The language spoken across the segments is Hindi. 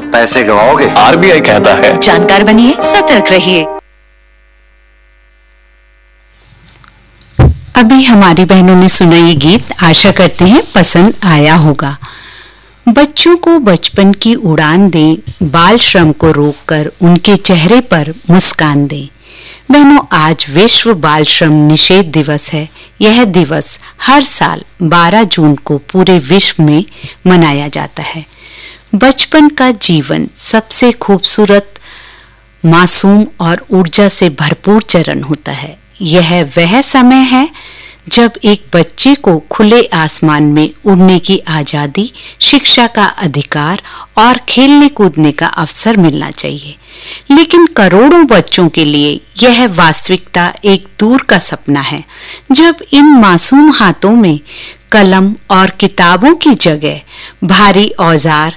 पैसे गवाओगे। आरबीआई कहता है जानकार बनिए, सतर्क रहिए। अभी हमारी बहनों ने सुना ये गीत, आशा करते हैं पसंद आया होगा। बच्चों को बचपन की उड़ान दें, बाल श्रम को रोककर उनके चेहरे पर मुस्कान दें। बहनों, आज विश्व बाल श्रम निषेध दिवस है। यह दिवस हर साल 12 जून को पूरे विश्व में मनाया जाता है। बचपन का जीवन सबसे खूबसूरत, मासूम और ऊर्जा से भरपूर चरण होता है। यह वह समय है जब एक बच्चे को खुले आसमान में उड़ने की आजादी, शिक्षा का अधिकार और खेलने कूदने का अवसर मिलना चाहिए। लेकिन करोड़ों बच्चों के लिए यह वास्तविकता एक दूर का सपना है, जब इन मासूम हाथों में कलम और किताबों की जगह भारी औजार,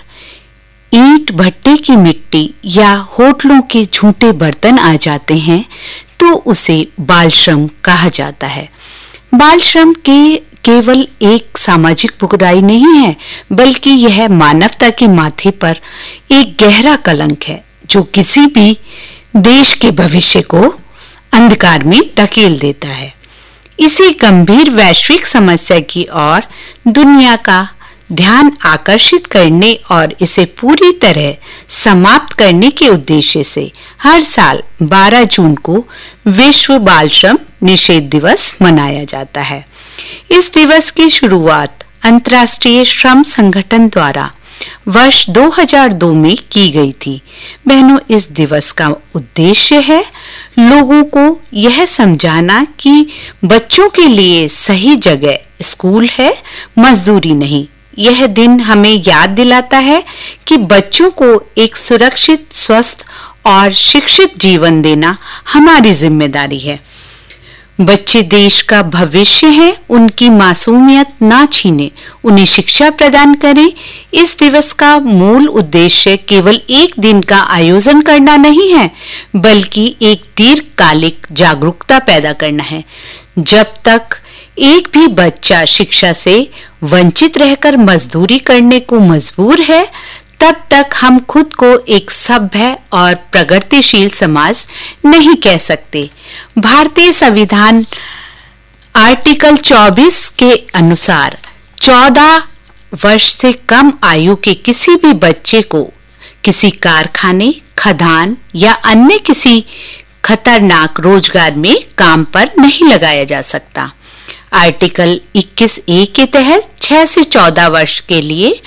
ईंट भट्टे की मिट्टी या होटलों के झूठे बर्तन आ जाते हैं, तो उसे बाल श्रम कहा जाता है। बाल श्रम केवल एक सामाजिक बुराई नहीं है, बल्कि यह मानवता के माथे पर एक गहरा कलंक है, जो किसी भी देश के भविष्य को अंधकार में धकेल देता है। इसी गंभीर वैश्विक समस्या की ओर दुनिया का ध्यान आकर्षित करने और इसे पूरी तरह समाप्त करने के उद्देश्य से हर साल 12 जून को विश्व बाल श्रम निषेध दिवस मनाया जाता है। इस दिवस की शुरुआत अंतर्राष्ट्रीय श्रम संगठन द्वारा वर्ष 2002 में की गई थी। बहनों, इस दिवस का उद्देश्य है लोगों को यह समझाना कि बच्चों के लिए सही जगह स्कूल है, मजदूरी नहीं। यह दिन हमें याद दिलाता है कि बच्चों को एक सुरक्षित, स्वस्थ और शिक्षित जीवन देना हमारी जिम्मेदारी है। बच्चे देश का भविष्य हैं, उनकी मासूमियत ना छीने, उन्हें शिक्षा प्रदान करें। इस दिवस का मूल उद्देश्य केवल एक दिन का आयोजन करना नहीं है, बल्कि एक दीर्घकालिक जागरूकता पैदा करना है। जब तक एक भी बच्चा शिक्षा से वंचित रहकर मजदूरी करने को मजबूर है, तब तक हम खुद को एक सभ्य और प्रगतिशील समाज नहीं कह सकते। भारतीय संविधान आर्टिकल 24 के अनुसार 14 वर्ष से कम आयु के किसी भी बच्चे को किसी कारखाने, खदान या अन्य किसी खतरनाक रोजगार में काम पर नहीं लगाया जा सकता। आर्टिकल 21A के तहत 6 से 14 वर्ष के लिए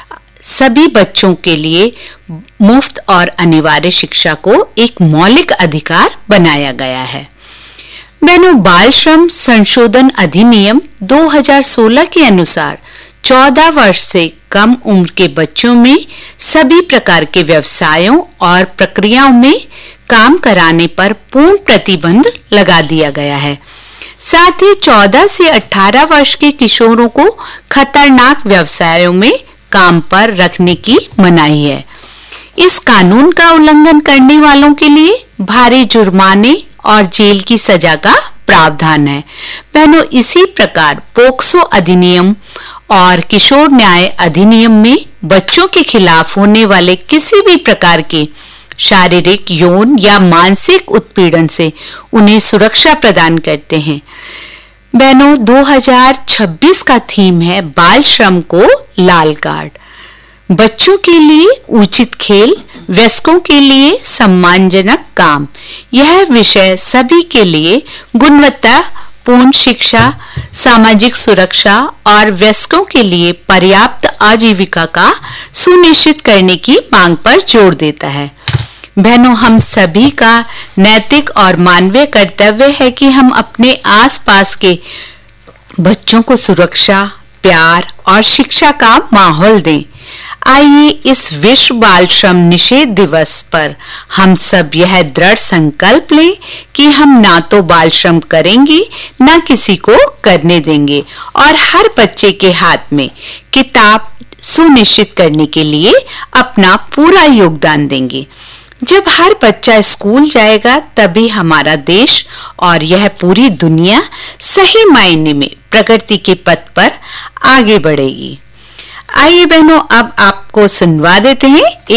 सभी बच्चों के लिए मुफ्त और अनिवार्य शिक्षा को एक मौलिक अधिकार बनाया गया है। बहनों, बाल श्रम संशोधन अधिनियम 2016 के अनुसार 14 वर्ष से कम उम्र के बच्चों में सभी प्रकार के व्यवसायों और प्रक्रियाओं में काम कराने पर पूर्ण प्रतिबंध लगा दिया गया है। साथ ही 14 से 18 वर्ष के किशोरों को खतरनाक व्यवसायों में काम पर रखने की मनाही है। इस कानून का उल्लंघन करने वालों के लिए भारी जुर्माने और जेल की सजा का प्रावधान है। बहनों, इसी प्रकार पोक्सो अधिनियम और किशोर न्याय अधिनियम में बच्चों के खिलाफ होने वाले किसी भी प्रकार के शारीरिक, यौन या मानसिक उत्पीड़न से उन्हें सुरक्षा प्रदान करते हैं। बहनों, 2026 का थीम है बाल श्रम को लाल कार्ड। बच्चों के लिए उचित खेल, वयस्कों के लिए सम्मानजनक काम। यह विषय सभी के लिए गुणवत्तापूर्ण शिक्षा, सामाजिक सुरक्षा और वयस्कों के लिए पर्याप्त आजीविका का सुनिश्चित करने की मांग पर जोर देता है। बहनों, हम सभी का नैतिक और मानवीय कर्तव्य है कि हम अपने आसपास के बच्चों को सुरक्षा, प्यार और शिक्षा का माहौल दें। आइए इस विश्व बाल श्रम निषेध दिवस पर हम सब यह दृढ़ संकल्प लें कि हम ना तो बाल श्रम करेंगे, ना किसी को करने देंगे और हर बच्चे के हाथ में किताब सुनिश्चित करने के लिए अपना पूरा योगदान देंगे। जब हर बच्चा स्कूल जाएगा, तभी हमारा देश और यह पूरी दुनिया सही मायने में प्रगति के पथ पर आगे बढ़ेगी। आइए बहनों, अब आपको सुनवा देते हैं